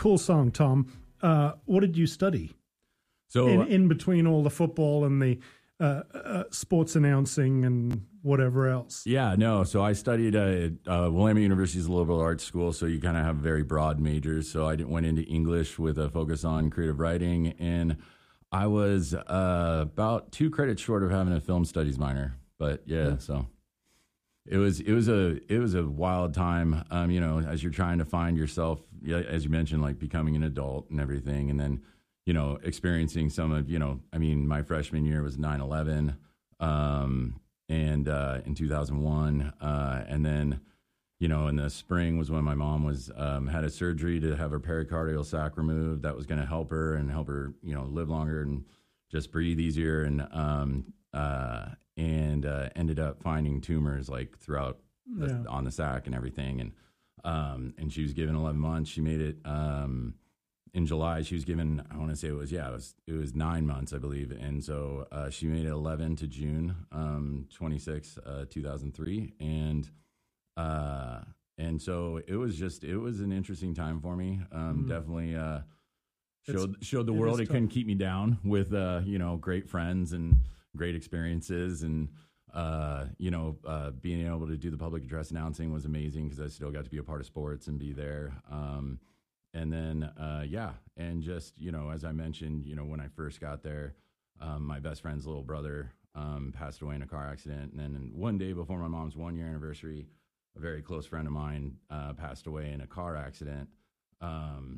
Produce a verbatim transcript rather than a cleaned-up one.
cool song, Tom. Uh, what did you study? So in, in between all the football and the uh, uh, sports announcing and whatever else. Yeah, no. So I studied at uh, Willamette University's liberal arts school, so you kind of have very broad majors. So I did, went into English with a focus on creative writing, and I was uh, about two credits short of having a film studies minor. But yeah, yeah. so it was it was a it was a wild time. Um, you know, as you're trying to find yourself, yeah, as you mentioned, like becoming an adult and everything, and then you know experiencing some of you know, I mean, my freshman year was nine eleven. Um, and uh, in two thousand one, uh, and then, you know, in the spring was when my mom was um, had a surgery to have her pericardial sac removed. That was going to help her and help her, you know, live longer and just breathe easier. And um, uh, and uh, ended up finding tumors like throughout the, yeah. on the sac and everything. And um, and she was given eleven months. She made it. Um, In July, she was given, I want to say it was, yeah, it was, it was nine months, I believe. And so uh, she made it eleven to June um, twenty-sixth, uh, two thousand three. And uh, and so it was just, it was an interesting time for me. Um, mm. Definitely uh, showed showed the it world it tough. Couldn't keep me down with, uh, you know, great friends and great experiences. And, uh, you know, uh, being able to do the public address announcing was amazing because I still got to be a part of sports and be there. Um And then, uh, yeah, and just, you know, as I mentioned, you know, when I first got there, um, my best friend's little brother um, passed away in a car accident. And then one day before my mom's one-year anniversary, a very close friend of mine uh, passed away in a car accident. Um,